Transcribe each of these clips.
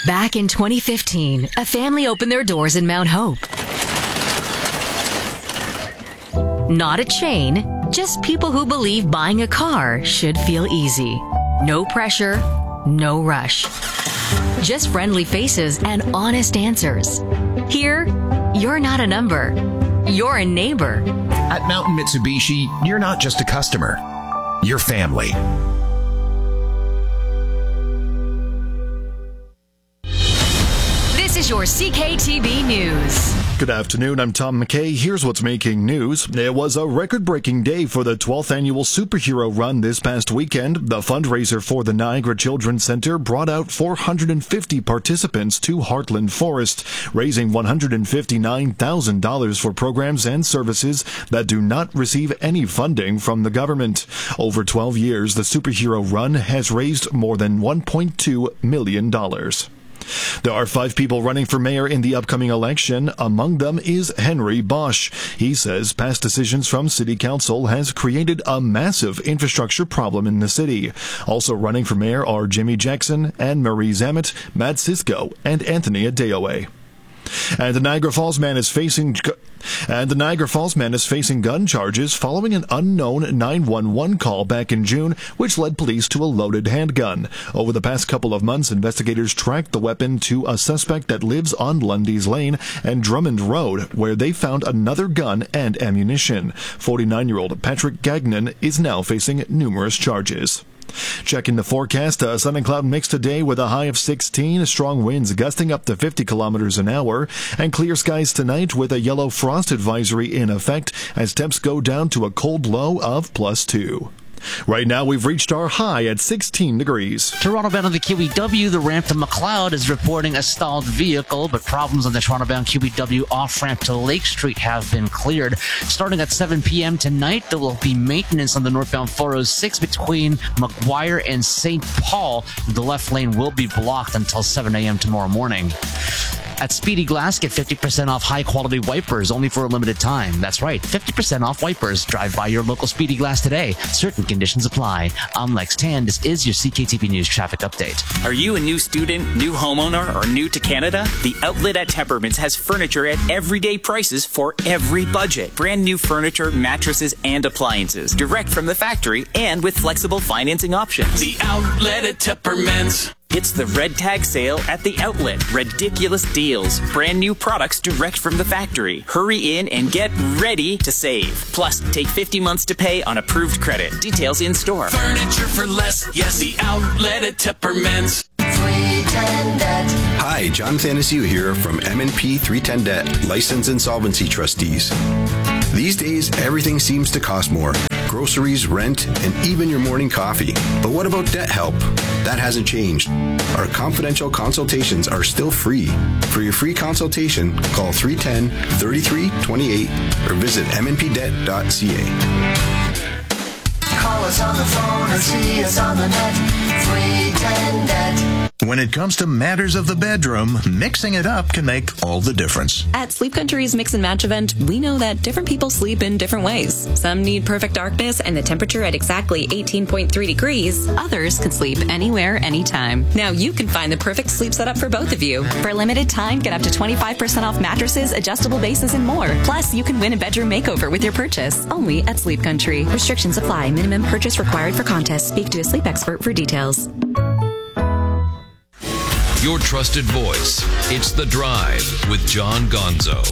Back in 2015, a family opened their doors in Mount Hope. Not a chain, just people who believe buying a car should feel easy. No pressure, no rush. Just friendly faces and honest answers. Here, you're not a number. You're a neighbor. At Mountain Mitsubishi, you're not just a customer. You're family. This is your CKTB News. Good afternoon, I'm Tom McKay. Here's what's making news. It was a record-breaking day for the 12th annual Superhero Run this past weekend. The fundraiser for the Niagara Children's Center brought out 450 participants to Heartland Forest, raising $159,000 for programs and services that do not receive any funding from the government. Over 12 years, the Superhero Run has raised more than $1.2 million. There are 5 people running for mayor in the upcoming election. Among them is Henry Bosch. He says past decisions from city council has created a massive infrastructure problem in the city. Also running for mayor are Jimmy Jackson, Anne-Marie Zamet, Matt Sisko, and Anthony Adeoye. And the Niagara Falls man is facing gun charges following an unknown 911 call back in June, which led police to a loaded handgun. Over the past couple of months, investigators tracked the weapon to a suspect that lives on Lundy's Lane and Drummond Road, where they found another gun and ammunition. 49-year-old Patrick Gagnon is now facing numerous charges. Checking the forecast, a sun and cloud mix today with a high of 16, strong winds gusting up to 50 kilometers an hour, and clear skies tonight with a yellow frost advisory in effect as temps go down to a cold low of +2. Right now, we've reached our high at 16 degrees. Toronto-bound on the QEW, the ramp to McLeod is reporting a stalled vehicle, but problems on the Toronto-bound QEW off-ramp to Lake Street have been cleared. Starting at 7 p.m. tonight, there will be maintenance on the northbound 406 between McGuire and St. Paul. The left lane will be blocked until 7 a.m. tomorrow morning. At Speedy Glass, get 50% off high-quality wipers only for a limited time. That's right, 50% off wipers. Drive by your local Speedy Glass today. Certain conditions apply. I'm Lex Tan. This is your CKTB News traffic update. Are you a new student, new homeowner, or new to Canada? The Outlet at Temperments has furniture at everyday prices for every budget. Brand new furniture, mattresses, and appliances. Direct from the factory and with flexible financing options. The Outlet at Temperments. It's the Red Tag Sale at the Outlet. Ridiculous deals. Brand new products direct from the factory. Hurry in and get ready to save. Plus, take 50 months to pay on approved credit. Details in store. Furniture for less. Yes, the Outlet at Temperments. 310 Debt. Hi, John Thanasiu here from M&P 310 Debt, License Insolvency Trustees. These days, everything seems to cost more. Groceries, rent, and even your morning coffee. But what about debt help? That hasn't changed. Our confidential consultations are still free. For your free consultation, call 310-3328 or visit mnpdebt.ca. Call us on the phone or see us on the net. 310 Debt. When it comes to matters of the bedroom, mixing it up can make all the difference. At Sleep Country's Mix and Match event, we know that different people sleep in different ways. Some need perfect darkness and the temperature at exactly 18.3 degrees. Others can sleep anywhere, anytime. Now you can find the perfect sleep setup for both of you. For a limited time, get up to 25% off mattresses, adjustable bases, and more. Plus, you can win a bedroom makeover with your purchase. Only at Sleep Country. Restrictions apply. Minimum purchase required for contest. Speak to a sleep expert for details. Your trusted voice. It's The Drive with John Gonzo.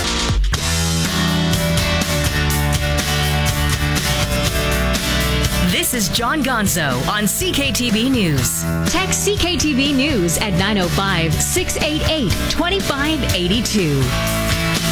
This is John Gonzo on CKTB News. Text CKTB News at 905-688-2582.